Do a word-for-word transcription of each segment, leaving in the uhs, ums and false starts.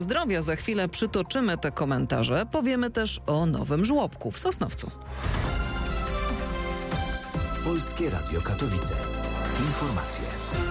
Zdrowia za chwilę przytoczymy te komentarze. Powiemy też o nowym żłobku w Sosnowcu. Polskie Radio Katowice. Informacje.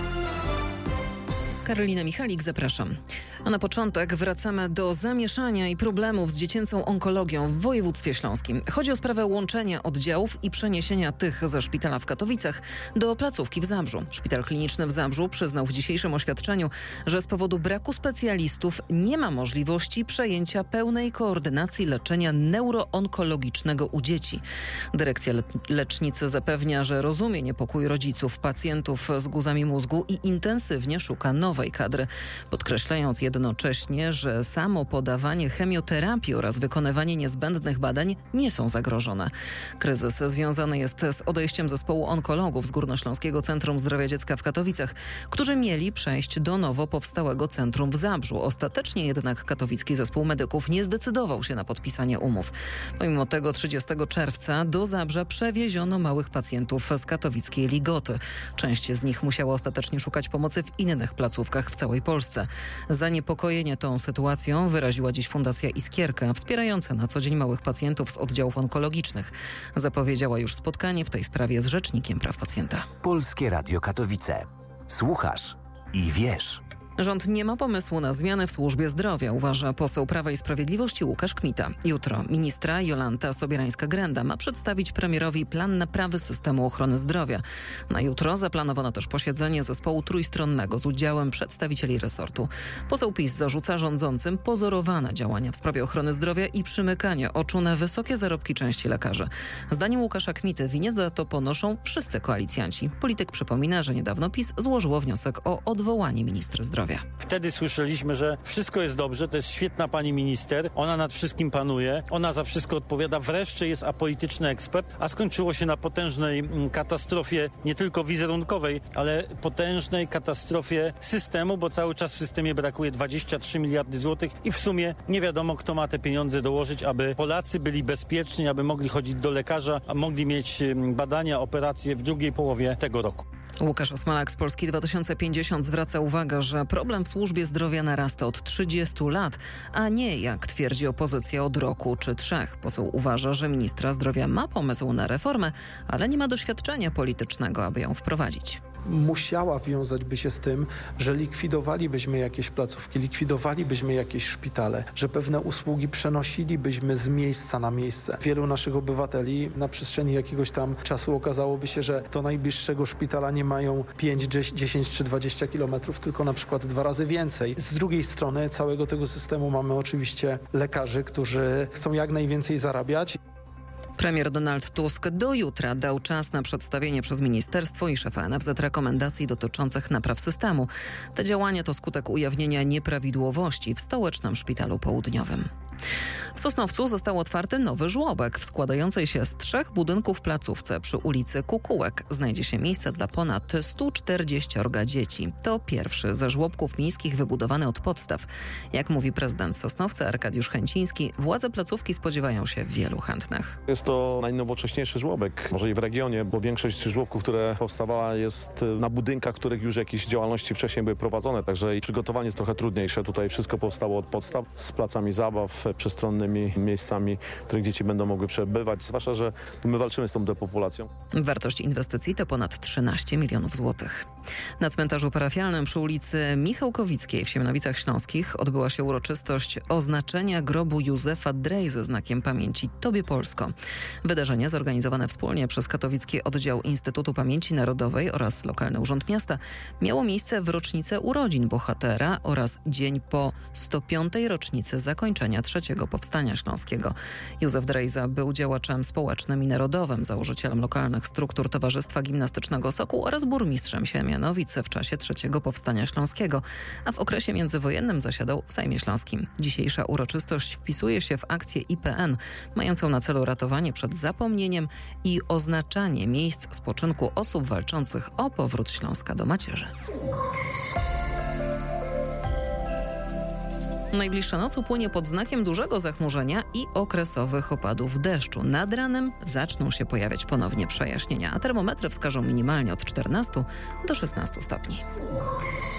Karolina Michalik, zapraszam. A na początek wracamy do zamieszania i problemów z dziecięcą onkologią w województwie śląskim. Chodzi o sprawę łączenia oddziałów i przeniesienia tych ze szpitala w Katowicach do placówki w Zabrzu. Szpital kliniczny w Zabrzu przyznał w dzisiejszym oświadczeniu, że z powodu braku specjalistów nie ma możliwości przejęcia pełnej koordynacji leczenia neuroonkologicznego u dzieci. Dyrekcja le- lecznicy zapewnia, że rozumie niepokój rodziców pacjentów z guzami mózgu i intensywnie szuka nowej kadry, podkreślając jednocześnie, że samo podawanie chemioterapii oraz wykonywanie niezbędnych badań nie są zagrożone. Kryzys związany jest z odejściem zespołu onkologów z Górnośląskiego Centrum Zdrowia Dziecka w Katowicach, którzy mieli przejść do nowo powstałego centrum w Zabrzu. Ostatecznie jednak katowicki zespół medyków nie zdecydował się na podpisanie umów. Pomimo tego trzydziestego czerwca do Zabrza przewieziono małych pacjentów z katowickiej Ligoty. Część z nich musiała ostatecznie szukać pomocy w innych placówkach w całej Polsce. Zaniepokojenie tą sytuacją wyraziła dziś Fundacja Iskierka, wspierająca na co dzień małych pacjentów z oddziałów onkologicznych. Zapowiedziała już spotkanie w tej sprawie z Rzecznikiem Praw Pacjenta. Polskie Radio Katowice. Słuchasz i wiesz. Rząd nie ma pomysłu na zmianę w służbie zdrowia, uważa poseł Prawa i Sprawiedliwości Łukasz Kmita. Jutro ministra Jolanta Sobierańska-Grenda ma przedstawić premierowi plan naprawy systemu ochrony zdrowia. Na jutro zaplanowano też posiedzenie zespołu trójstronnego z udziałem przedstawicieli resortu. Poseł PiS zarzuca rządzącym pozorowane działania w sprawie ochrony zdrowia i przymykanie oczu na wysokie zarobki części lekarzy. Zdaniem Łukasza Kmity winę za to ponoszą wszyscy koalicjanci. Polityk przypomina, że niedawno PiS złożyło wniosek o odwołanie ministra zdrowia. Wtedy słyszeliśmy, że wszystko jest dobrze, to jest świetna pani minister, ona nad wszystkim panuje, ona za wszystko odpowiada, wreszcie jest apolityczny ekspert, a skończyło się na potężnej katastrofie nie tylko wizerunkowej, ale potężnej katastrofie systemu, bo cały czas w systemie brakuje dwadzieścia trzy miliardy złotych i w sumie nie wiadomo, kto ma te pieniądze dołożyć, aby Polacy byli bezpieczni, aby mogli chodzić do lekarza, a mogli mieć badania, operacje w drugiej połowie tego roku. Łukasz Osmalak z Polski dwa tysiące pięćdziesiąt zwraca uwagę, że problem w służbie zdrowia narasta od trzydziestu lat, a nie, jak twierdzi opozycja, od roku czy trzech. Poseł uważa, że ministra zdrowia ma pomysł na reformę, ale nie ma doświadczenia politycznego, aby ją wprowadzić. Musiała wiązać by się z tym, że likwidowalibyśmy jakieś placówki, likwidowalibyśmy jakieś szpitale, że pewne usługi przenosilibyśmy z miejsca na miejsce. Wielu naszych obywateli na przestrzeni jakiegoś tam czasu okazałoby się, że do najbliższego szpitala nie mają pięć, dziesięć czy dwadzieścia kilometrów, tylko na przykład dwa razy więcej. Z drugiej strony całego tego systemu mamy oczywiście lekarzy, którzy chcą jak najwięcej zarabiać. Premier Donald Tusk do jutra dał czas na przedstawienie przez ministerstwo i szefa N F Z rekomendacji dotyczących napraw systemu. Te działania to skutek ujawnienia nieprawidłowości w stołecznym szpitalu południowym. W Sosnowcu został otwarty nowy żłobek. W składającej się z trzech budynków w placówce przy ulicy Kukułek znajdzie się miejsce dla ponad stu czterdziestu dzieci. To pierwszy ze żłobków miejskich wybudowany od podstaw. Jak mówi prezydent Sosnowca Arkadiusz Chęciński, władze placówki spodziewają się wielu chętnych. Jest to najnowocześniejszy żłobek, może i w regionie, bo większość żłobków, które powstawała, jest na budynkach, których już jakieś działalności wcześniej były prowadzone, także i przygotowanie jest trochę trudniejsze. Tutaj wszystko powstało od podstaw, z placami zabaw, przestronnymi miejscami, w których dzieci będą mogły przebywać, zwłaszcza, że my walczymy z tą depopulacją. Wartość inwestycji to ponad trzynaście milionów złotych. Na cmentarzu parafialnym przy ulicy Michałkowickiej w Siemianowicach Śląskich odbyła się uroczystość oznaczenia grobu Józefa Drejzy znakiem pamięci Tobie Polsko. Wydarzenie zorganizowane wspólnie przez katowicki oddział Instytutu Pamięci Narodowej oraz lokalny urząd miasta miało miejsce w rocznicę urodzin bohatera oraz dzień po sto piątej rocznicy zakończenia trzeciego powstania śląskiego. Józef Drejza był działaczem społecznym i narodowym, założycielem lokalnych struktur Towarzystwa Gimnastycznego Sokół oraz burmistrzem Siemianowic w czasie trzeciego powstania śląskiego, a w okresie międzywojennym zasiadał w Sejmie Śląskim. Dzisiejsza uroczystość wpisuje się w akcję I P N, mającą na celu ratowanie przed zapomnieniem i oznaczanie miejsc spoczynku osób walczących o powrót Śląska do macierzy. Najbliższa noc upłynie pod znakiem dużego zachmurzenia i okresowych opadów deszczu. Nad ranem zaczną się pojawiać ponownie przejaśnienia, a termometry wskażą minimalnie od czternastu do szesnastu stopni.